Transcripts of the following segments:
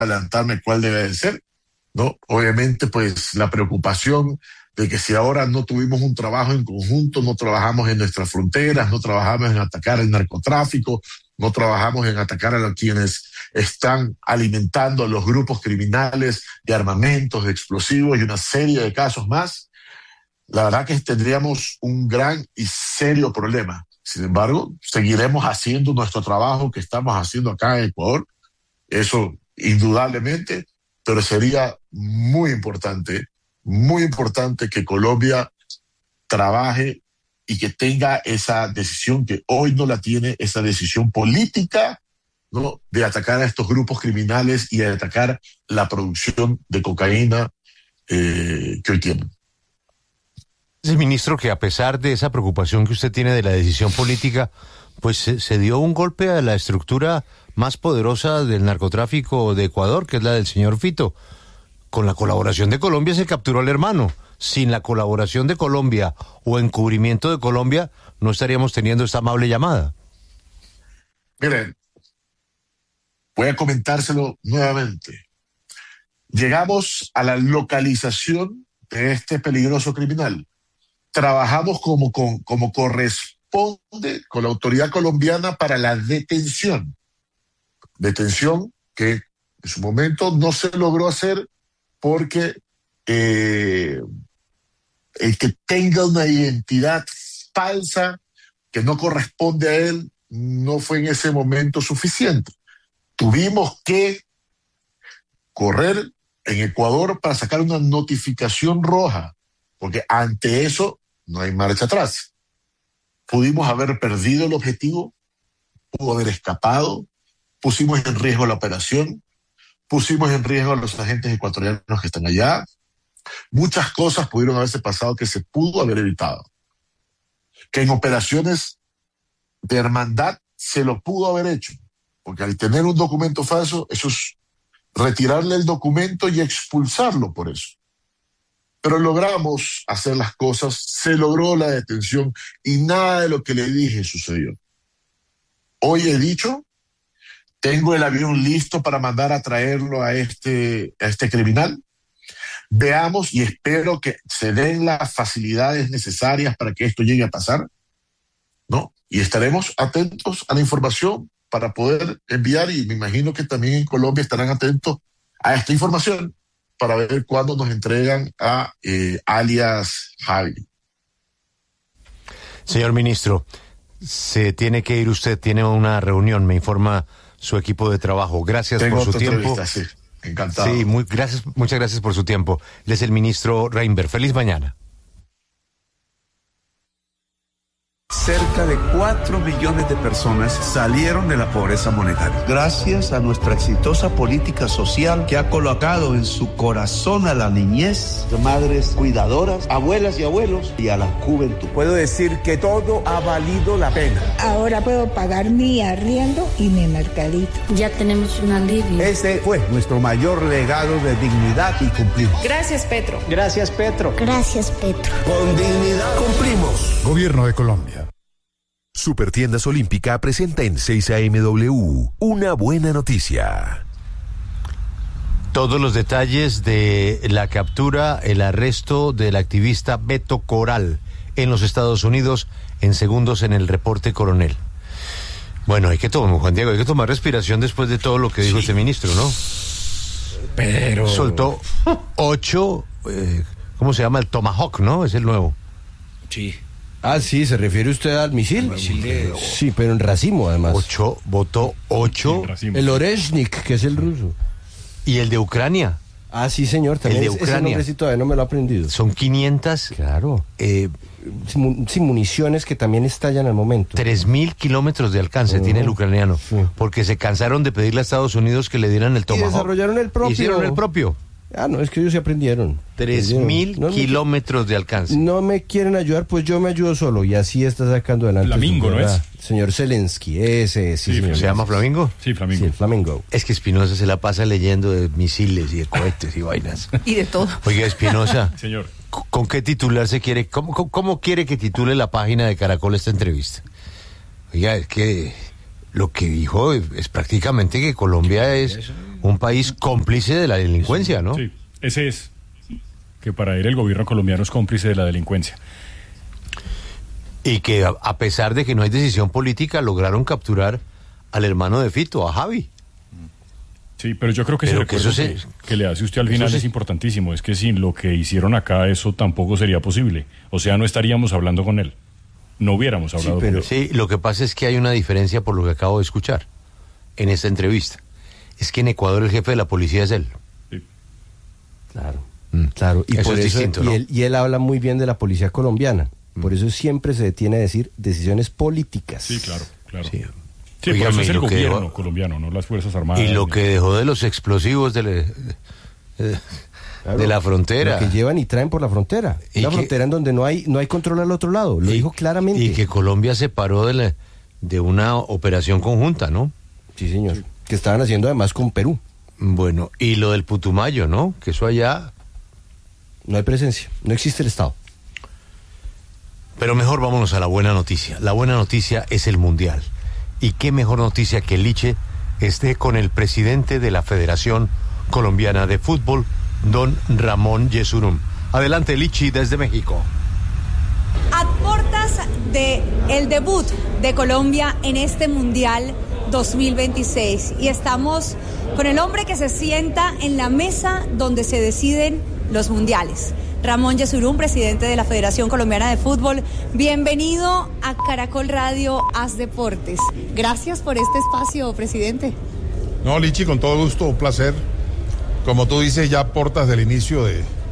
adelantarme cuál debe de ser, ¿no? Obviamente, pues la preocupación de que si ahora no tuvimos un trabajo en conjunto, no trabajamos en nuestras fronteras, no trabajamos en atacar el narcotráfico, no trabajamos en atacar a los quienes están alimentando a los grupos criminales de armamentos, de explosivos y una serie de casos más, la verdad que tendríamos un gran y serio problema. Sin embargo, seguiremos haciendo nuestro trabajo que estamos haciendo acá en Ecuador, eso indudablemente, pero sería muy importante que Colombia trabaje y que tenga esa decisión que hoy no la tiene, esa decisión política, ¿no?, de atacar a estos grupos criminales y de atacar la producción de cocaína que hoy tienen. Ese ministro, que a pesar de esa preocupación que usted tiene de la decisión política, pues se dio un golpe a la estructura más poderosa del narcotráfico de Ecuador, que es la del señor Fito. Con la colaboración de Colombia se capturó al hermano. Sin la colaboración de Colombia o encubrimiento de Colombia, no estaríamos teniendo esta amable llamada. Miren, voy a comentárselo nuevamente. Llegamos a la localización de este peligroso criminal. Trabajamos como corresponde con la autoridad colombiana para la detención. Detención que en su momento no se logró hacer porque el que tenga una identidad falsa que no corresponde a él no fue en ese momento suficiente. Tuvimos que correr en Ecuador para sacar una notificación roja, porque ante eso no hay marcha atrás. Pudimos haber perdido el objetivo, pudo haber escapado, pusimos en riesgo la operación, pusimos en riesgo a los agentes ecuatorianos que están allá. Muchas cosas pudieron haberse pasado que se pudo haber evitado. Que en operaciones de hermandad se lo pudo haber hecho, porque al tener un documento falso, eso es retirarle el documento y expulsarlo por eso. Pero logramos hacer las cosas, se logró la detención y nada de lo que le dije sucedió. Hoy he dicho, tengo el avión listo para mandar a traerlo a este criminal. Veamos y espero que se den las facilidades necesarias para que esto llegue a pasar, ¿no? Y estaremos atentos a la información para poder enviar, y me imagino que también en Colombia estarán atentos a esta información para ver cuándo nos entregan a alias Javi. Señor ministro, se tiene que ir usted, tiene una reunión, me informa su equipo de trabajo. Gracias por su tiempo. Sí, encantado. Sí, muchas gracias por su tiempo. Él es el ministro Reinberg. Feliz mañana. Cerca de 4 millones de personas salieron de la pobreza monetaria. Gracias a nuestra exitosa política social que ha colocado en su corazón a la niñez, madres cuidadoras, abuelas y abuelos y a la juventud. Puedo decir que todo ha valido la pena. Ahora puedo pagar mi arriendo y mi mercadito. Ya tenemos un alivio. Este fue nuestro mayor legado de dignidad y cumplimos. Gracias, Petro. Gracias, Petro. Gracias, Petro. Con dignidad cumplimos. Gobierno de Colombia. Supertiendas Olímpica presenta en 6AMW una buena noticia. Todos los detalles de la captura, el arresto del activista Beto Coral en los Estados Unidos en segundos en el reporte Coronel. Bueno, Juan Diego, hay que tomar respiración después de todo lo que dijo este ministro, ¿no? Pero... soltó 8, ¿cómo se llama? El Tomahawk, ¿no? Es el nuevo. Sí. Ah, sí, ¿se refiere usted al misil? Sí, pero en racimo, además. Votó 8. El Oreshnik, que es el ruso. ¿Y el de Ucrania? Ah, sí, señor, también. El de Ucrania. Ese nombrecito todavía no me lo he aprendido. Son 500. Claro. Sin municiones que también estallan al momento. 3.000 kilómetros de alcance tiene el ucraniano. Sí. Porque se cansaron de pedirle a Estados Unidos que le dieran el Tomahawk. Y desarrollaron el propio. Hicieron el propio. Ah, no, es que ellos se aprendieron. 3.000 kilómetros de alcance. No me quieren ayudar, pues yo me ayudo solo. Y así está sacando adelante. Flamingo, ¿no es? Señor Zelensky, ese, sí, señor. ¿Se llama Flamingo? Sí, Flamingo. Sí, el Flamingo. Es que Espinosa se la pasa leyendo de misiles y de cohetes y vainas. Y de todo. Oiga, Espinosa. Señor. ¿Con qué titular se quiere? ¿Cómo quiere que titule la página de Caracol esta entrevista? Oiga, es que lo que dijo es prácticamente que Colombia es un país cómplice de la delincuencia, ¿no? Sí, ese es, que para él el gobierno colombiano es cómplice de la delincuencia. Y que a pesar de que no hay decisión política, lograron capturar al hermano de Fito, a Javi. Sí, pero yo creo que ese recuerdo que le hace usted al final es importantísimo. Es que sin lo que hicieron acá, eso tampoco sería posible. O sea, no estaríamos hablando con él. No hubiéramos hablado con él. Sí, lo que pasa es que hay una diferencia por lo que acabo de escuchar en esta entrevista. Es que en Ecuador el jefe de la policía es él. Sí. Claro, claro. Y eso por es eso, distinto, ¿no? y él habla muy bien de la policía colombiana. Por eso siempre se detiene a decir decisiones políticas. Sí, claro. Sí. Sí, por eso es el gobierno colombiano, no las Fuerzas Armadas. Y lo que dejó de los explosivos de la frontera. Lo que llevan y traen por la frontera. Una frontera en donde no hay control al otro lado. Lo dijo claramente. Y que Colombia se paró de una operación conjunta, ¿no? Sí, señor. Sí. Que estaban haciendo además con Perú. Bueno, y lo del Putumayo, ¿no? Que eso allá... No hay presencia, no existe el Estado. Pero mejor vámonos a la buena noticia. La buena noticia es el Mundial. Y qué mejor noticia que Liche esté con el presidente de la Federación Colombiana de Fútbol, don Ramón Yesurún. Adelante, Lichi, desde México. A puertas del debut de Colombia en este Mundial 2026. Y estamos con el hombre que se sienta en la mesa donde se deciden los mundiales. Ramón Yesurún, presidente de la Federación Colombiana de Fútbol. Bienvenido a Caracol Radio Haz Deportes. Gracias por este espacio, presidente. No, Lichi, con todo gusto, un placer. Como tú dices, ya a puertas del inicio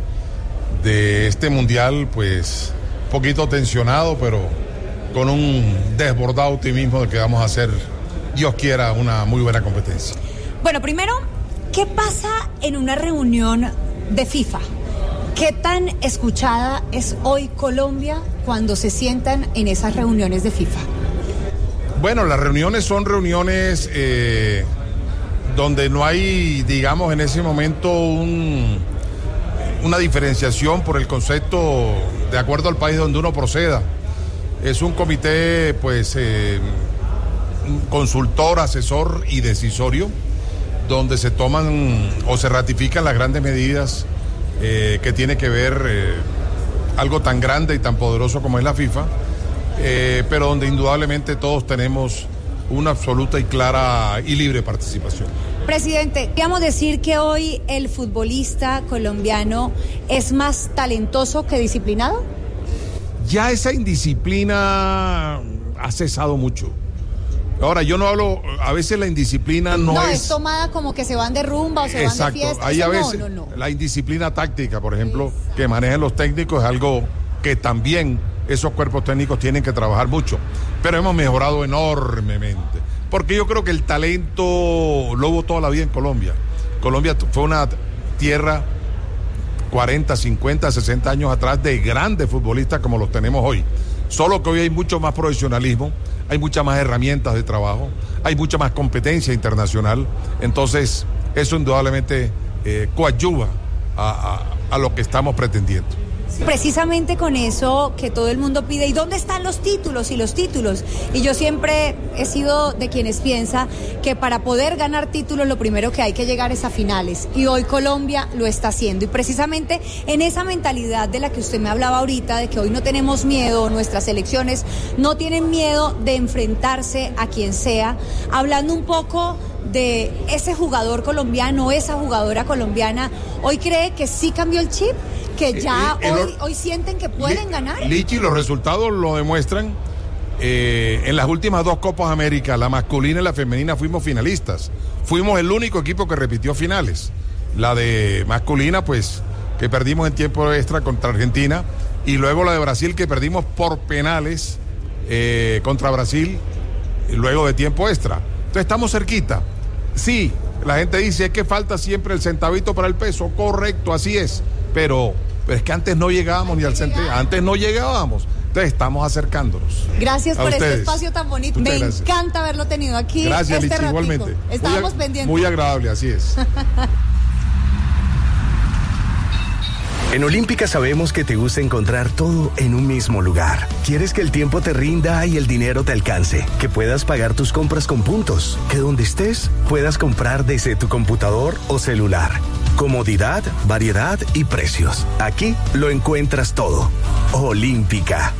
de este mundial, pues un poquito tensionado, pero con un desbordado optimismo de que vamos a hacer, Dios quiera, una muy buena competencia. Bueno, primero, ¿qué pasa en una reunión de FIFA? ¿Qué tan escuchada es hoy Colombia cuando se sientan en esas reuniones de FIFA? Bueno, las reuniones son reuniones donde no hay, digamos, en ese momento una diferenciación por el concepto de acuerdo al país donde uno proceda. Es un comité, pues, consultor, asesor y decisorio, donde se toman o se ratifican las grandes medidas que tiene que ver algo tan grande y tan poderoso como es la FIFA, pero donde indudablemente todos tenemos una absoluta y clara y libre participación. Presidente, ¿podríamos decir que hoy el futbolista colombiano es más talentoso que disciplinado? Ya esa indisciplina ha cesado mucho. Ahora, yo no hablo, a veces la indisciplina no es tomada como que se van de rumba o se van de fiesta. Hay a veces la indisciplina táctica, por ejemplo, que manejan los técnicos, es algo que también esos cuerpos técnicos tienen que trabajar mucho. Pero hemos mejorado enormemente. Porque yo creo que el talento lo hubo toda la vida en Colombia. Colombia fue una tierra 40, 50, 60 años atrás de grandes futbolistas como los tenemos hoy. Solo que hoy hay mucho más profesionalismo, hay muchas más herramientas de trabajo, hay mucha más competencia internacional. Entonces, eso indudablemente coadyuva a lo que estamos pretendiendo. Precisamente con eso que todo el mundo pide, ¿y dónde están los títulos? Y yo siempre he sido de quienes piensa que para poder ganar títulos lo primero que hay que llegar es a finales, y hoy Colombia lo está haciendo, y precisamente en esa mentalidad de la que usted me hablaba ahorita, de que hoy no tenemos miedo, nuestras selecciones no tienen miedo de enfrentarse a quien sea, hablando un poco de ese jugador colombiano, esa jugadora colombiana, ¿hoy cree que sí cambió el chip? Que ya hoy sienten que pueden ganar. Lichi, los resultados lo demuestran. En las últimas dos Copas América, la masculina y la femenina, fuimos finalistas. Fuimos el único equipo que repitió finales. La de masculina, pues, que perdimos en tiempo extra contra Argentina. Y luego la de Brasil, que perdimos por penales contra Brasil, luego de tiempo extra. Entonces estamos cerquita. Sí, la gente dice, es que falta siempre el centavito para el peso. Correcto, así es. Pero es que antes no llegábamos ni al centavo. Antes no llegábamos. Entonces estamos acercándonos. Gracias por este espacio tan bonito. Me encanta haberlo tenido aquí. Gracias, Lichi, igualmente. Estábamos pendientes. Muy agradable, así es. En Olímpica sabemos que te gusta encontrar todo en un mismo lugar. Quieres que el tiempo te rinda y el dinero te alcance, que puedas pagar tus compras con puntos, que donde estés puedas comprar desde tu computador o celular. Comodidad, variedad y precios. Aquí lo encuentras todo. Olímpica.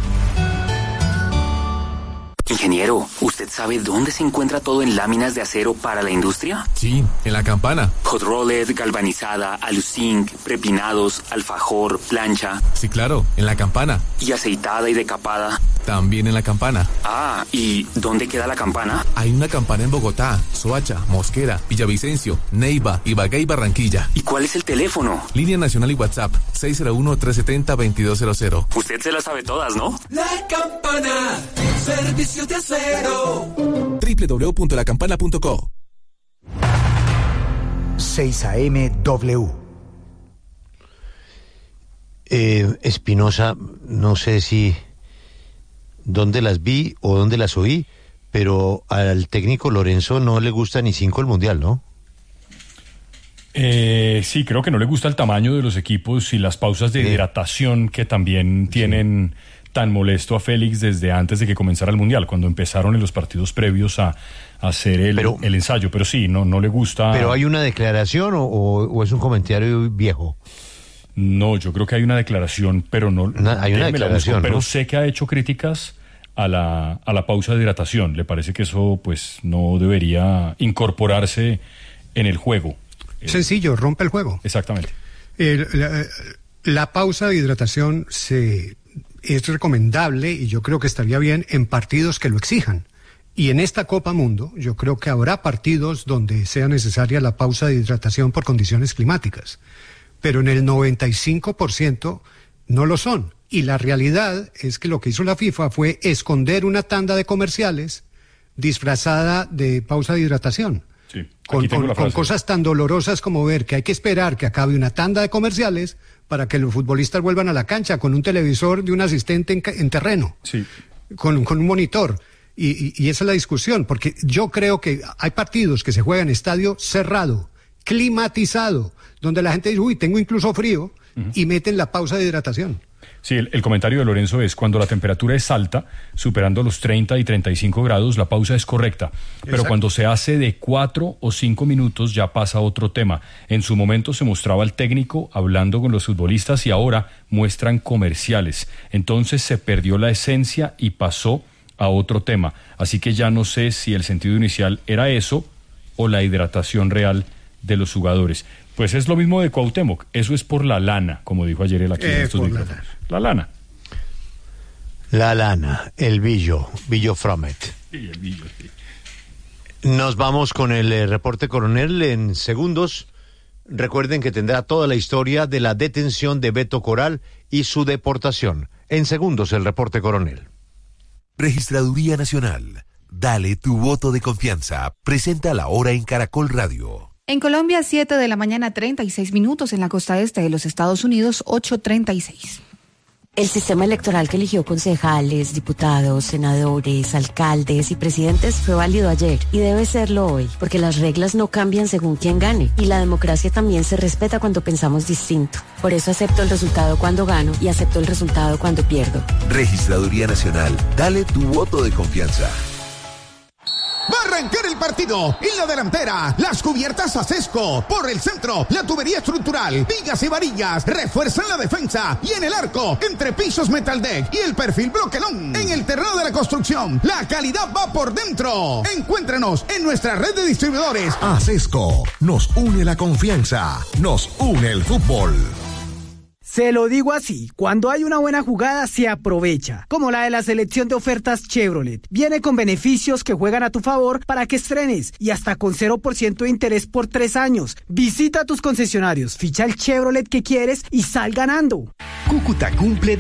Ingeniero, ¿usted sabe dónde se encuentra todo en láminas de acero para la industria? Sí, en La Campana. Hot rolled, galvanizada, aluzinc, prepinados, alfajor, plancha. Sí, claro, en La Campana. ¿Y aceitada y decapada? También en La Campana. Ah, ¿y dónde queda La Campana? Hay una Campana en Bogotá, Soacha, Mosquera, Villavicencio, Neiva, Ibagué y Barranquilla. ¿Y cuál es el teléfono? Línea nacional y WhatsApp, 601-370-2200. Usted se las sabe todas, ¿no? La Campana, servicios de acero. www.lacampana.co. 6 AM W. Espinosa, no sé si dónde las vi o dónde las oí, pero al técnico Lorenzo no le gusta ni 5 el Mundial, ¿no? Sí, creo que no le gusta el tamaño de los equipos y las pausas de hidratación que también tienen tan molesto a Félix desde antes de que comenzara el Mundial, cuando empezaron en los partidos previos a hacer el ensayo. Pero sí, no le gusta. ¿Pero hay una declaración o es un comentario viejo? No, yo creo que hay una declaración, pero no. Hay una declaración, ¿no? Pero sé que ha hecho críticas a la pausa de hidratación. Le parece que eso, pues, no debería incorporarse en el juego. Sencillo, rompe el juego. Exactamente. La pausa de hidratación es recomendable y yo creo que estaría bien en partidos que lo exijan. Y en esta Copa Mundo, yo creo que habrá partidos donde sea necesaria la pausa de hidratación por condiciones climáticas. Pero en el 95% no lo son. Y la realidad es que lo que hizo la FIFA fue esconder una tanda de comerciales disfrazada de pausa de hidratación. Sí, con cosas tan dolorosas como ver que hay que esperar que acabe una tanda de comerciales para que los futbolistas vuelvan a la cancha con un televisor de un asistente en terreno, sí, con un monitor. Y esa es la discusión, porque yo creo que hay partidos que se juegan en estadio cerrado, climatizado, donde la gente dice, uy, tengo incluso frío, y meten la pausa de hidratación. Sí, el comentario de Lorenzo es: cuando la temperatura es alta, superando los 30 y 35 grados, la pausa es correcta. Pero Exacto. Cuando se hace de 4 o 5 minutos ya pasa otro tema. En su momento se mostraba al técnico hablando con los futbolistas y ahora muestran comerciales. Entonces se perdió la esencia y pasó a otro tema. Así que ya no sé si el sentido inicial era eso o la hidratación real de los jugadores. Pues es lo mismo de Cuauhtémoc, eso es por la lana, como dijo ayer él aquí en estos micrófonos. La lana. La lana, el billo Fromet. Sí, el billo, sí. Nos vamos con el reporte coronel en segundos. Recuerden que tendrá toda la historia de la detención de Beto Coral y su deportación. En segundos el reporte coronel. Registraduría Nacional. Dale tu voto de confianza. Presenta la hora en Caracol Radio. En Colombia, 7 de la mañana, 36 minutos. En la costa este de los Estados Unidos, 8:36. El sistema electoral que eligió concejales, diputados, senadores, alcaldes y presidentes fue válido ayer y debe serlo hoy, porque las reglas no cambian según quién gane y la democracia también se respeta cuando pensamos distinto. Por eso acepto el resultado cuando gano y acepto el resultado cuando pierdo. Registraduría Nacional. Dale tu voto de confianza. Va a arrancar el partido. En la delantera, las cubiertas Acesco. Por el centro, la tubería estructural, vigas y varillas refuerzan la defensa. Y en el arco, entre pisos Metaldeck y el perfil Bloquelón. En el terreno de la construcción, la calidad va por dentro. Encuéntranos en nuestra red de distribuidores. Acesco, nos une la confianza, nos une el fútbol. Se lo digo así, cuando hay una buena jugada se aprovecha, como la de la selección de ofertas Chevrolet. Viene con beneficios que juegan a tu favor para que estrenes y hasta con 0% de interés por 3 años. Visita tus concesionarios, ficha el Chevrolet que quieres y sal ganando. Cúcuta cumple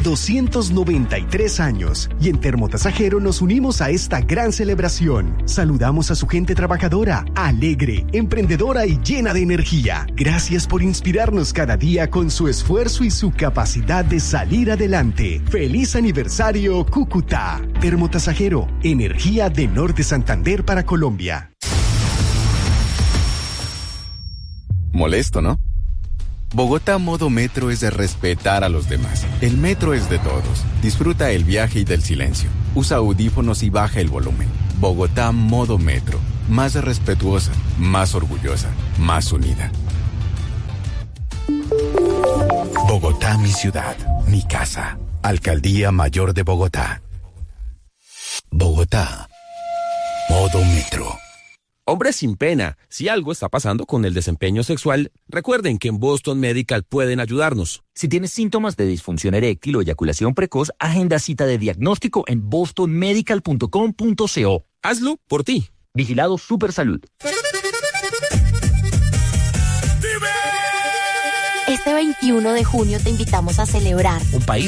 293 años y en Termotasajero nos unimos a esta gran celebración. Saludamos a su gente trabajadora, alegre, emprendedora y llena de energía. Gracias por inspirarnos cada día con su esfuerzo y su capacidad de salir adelante. ¡Feliz aniversario, Cúcuta! Termotasajero, energía de Norte Santander para Colombia. Molesto, ¿no? Bogotá Modo Metro es de respetar a los demás. El metro es de todos. Disfruta el viaje y del silencio. Usa audífonos y baja el volumen. Bogotá Modo Metro. Más respetuosa, más orgullosa, más unida. Bogotá, mi ciudad, mi casa. Alcaldía Mayor de Bogotá. Bogotá. Modo Metro. Hombres sin pena, si algo está pasando con el desempeño sexual, recuerden que en Boston Medical pueden ayudarnos. Si tienes síntomas de disfunción eréctil o eyaculación precoz, agenda cita de diagnóstico en bostonmedical.com.co. Hazlo por ti. Vigilado Supersalud. Este 21 de junio te invitamos a celebrar un país